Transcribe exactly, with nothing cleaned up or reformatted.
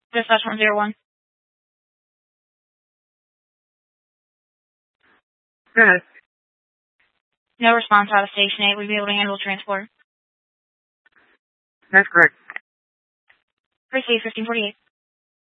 Dispatch one zero one. Go ahead. No response out of Station eight. We'd be able to handle transport. That's correct. Receive fifteen forty-eight.